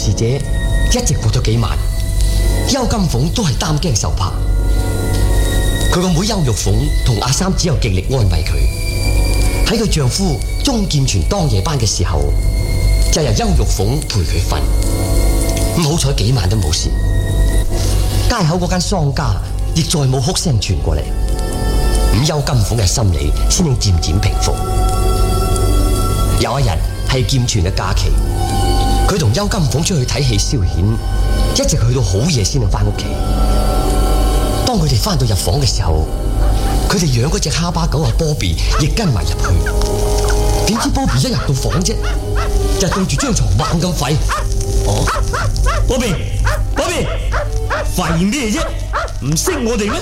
事者一直過咗幾晚，邱金鳳都係擔驚受怕。佢個妹邱玉鳳同阿三只有極力安慰佢。喺佢丈夫鍾劍泉當夜班嘅時候，就由邱玉鳳陪佢瞓。咁好彩幾晚都冇事。街口嗰間商家亦再冇哭聲傳過嚟。咁邱金鳳嘅心理先至漸漸平復。有一日係劍泉嘅假期，佢同邱金鳳出去睇戲消遣，一直去到好夜先至翻屋企。當佢哋翻到入房嘅時候，佢哋養嗰隻哈巴狗阿波比亦跟埋入去。點知波比一入到房啫，就對住張床猛咁吠。哦，波比，吠咩啫？唔識我哋咩？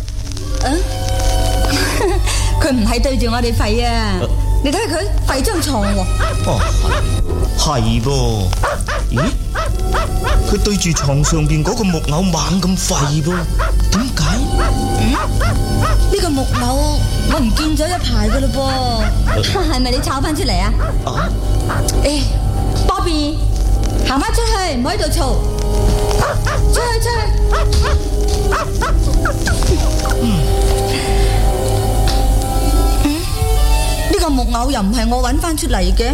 佢唔係對住我哋吠啊！你睇下佢吠張床喎。 哦，係噃。咦？佢對住床上邊嗰個木偶猛咁吠噃？點解？ 呢個木偶我唔見咗一排噶嘞噃，係咪你炒翻出嚟啊？波比，行翻出去，唔好喺度嘈，出去。呢個木偶又唔係我揾翻出嚟嘅。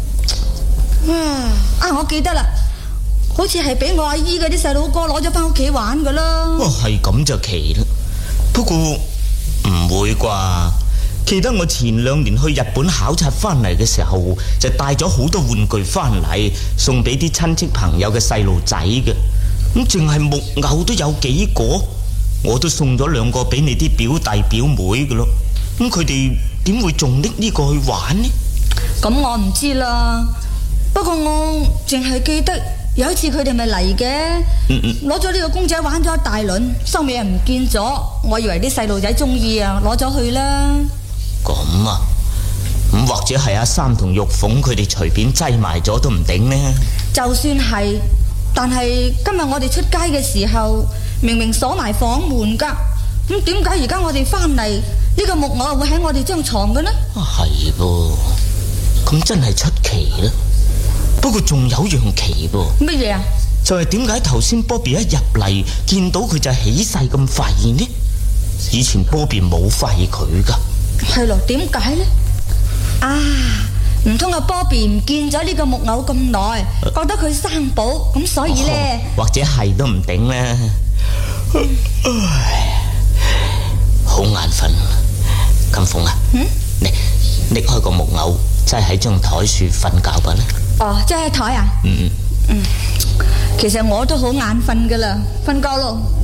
我記得啦，好似係俾我阿姨嗰啲細佬哥攞咗翻屋企玩噶啦。 係咁就奇啦。不過唔會啩？記得我前2年去日本考察翻嚟嘅時候，就帶咗好多玩具翻嚟，送俾啲親戚朋友嘅細路仔嘅。咁淨係木偶都有幾個，我都送咗2個俾你啲表弟表妹嘅咯。咁佢哋點會仲拎呢個去玩呢？ 咁我唔知啦。不過我淨係記得有一次佢哋咪嚟嘅，攞咗呢個公仔玩咗一大輪，收尾又唔見咗。我以為啲細路仔中意啊，攞咗去啦。 咁啊，咁或者係阿三同玉鳳佢哋隨便擠埋咗都唔定呢。 就算係，但係今日我哋出街嘅時候，明明鎖埋房門噶，咁點解而家我哋翻嚟呢個木偶會喺我哋張床嘅呢？ 係噃，咁真係出奇啦。不過仲有樣奇噃。 乜嘢啊？ 就係點解頭先波比一入嚟見到佢就起勢咁吠呢？以前波比冇吠佢噶。 係咯，點解呢？唔通阿波比唔見咗呢個木偶咁耐，覺得佢生寶，咁所以呢， 或者係都唔定啦。好眼瞓，金鳳啊，你拎開個木偶，即係喺張台樹瞓覺吧呢？ 即係喺台啊？其實我都好眼瞓噶啦，瞓覺咯。